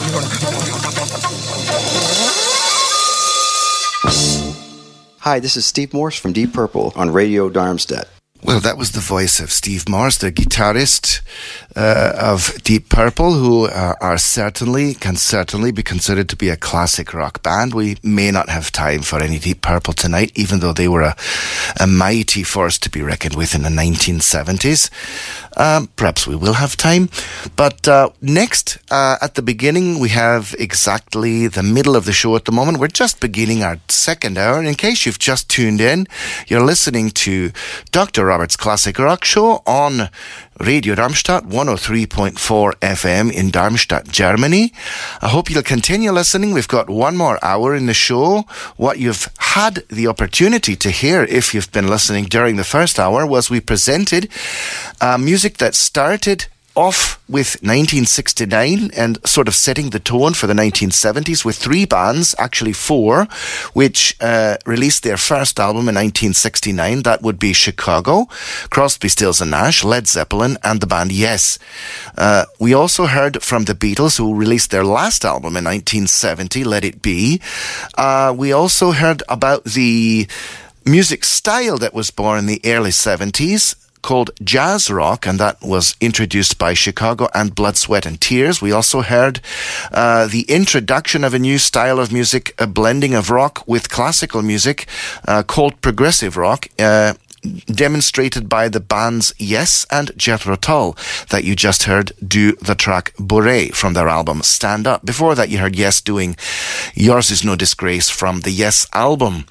Hi, this is Steve Morse from Deep Purple on Radio Darmstadt. Well, that was the voice of Steve Morse, the guitarist of Deep Purple, who can certainly be considered to be a classic rock band. We may not have time for any Deep Purple tonight, even though they were a mighty force to be reckoned with in the 1970s. Perhaps we will have time. But next, at the beginning, we have exactly the middle of the show at the moment. We're just beginning our second hour. And in case you've just tuned in, you're listening to Dr. Robert's Classic Rock Show on Radio Darmstadt 103.4 FM in Darmstadt, Germany. I hope you'll continue listening. We've got one more hour in the show. What you've had the opportunity to hear, if you've been listening during the first hour, was we presented music that started off with 1969 and sort of setting the tone for the 1970s with three bands, actually four, which released their first album in 1969. That would be Chicago, Crosby, Stills and Nash, Led Zeppelin, and the band Yes. We also heard from the Beatles, who released their last album in 1970, Let It Be. We also heard about the music style that was born in the early 70s, called jazz rock, and that was introduced by Chicago and Blood, Sweat and Tears. We also heard the introduction of a new style of music, a blending of rock with classical music, called progressive rock, demonstrated by the bands Yes and Jethro Tull, that you just heard do the track Bourrée from their album Stand Up. Before that, you heard Yes doing Yours Is No Disgrace from the Yes album.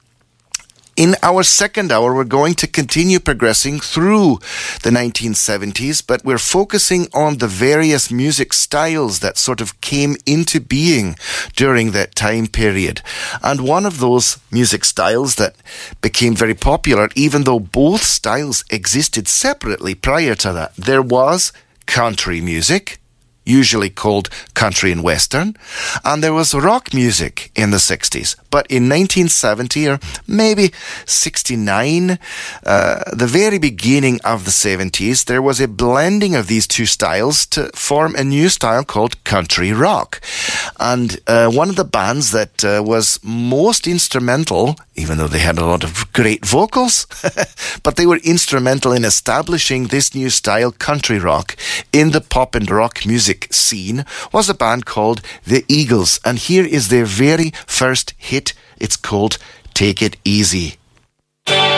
In our second hour, we're going to continue progressing through the 1970s, but we're focusing on the various music styles that sort of came into being during that time period. And one of those music styles that became very popular, even though both styles existed separately prior to that, there was country music, usually called country and western, and there was rock music in the 60s. But in 1970 or maybe 69, the very beginning of the 70s, there was a blending of these two styles to form a new style called country rock. And one of the bands that was most instrumental, even though they had a lot of great vocals, but they were instrumental in establishing this new style, country rock, in the pop and rock music scene, was a band called the Eagles. And here is their very first hit. It's called Take It Easy.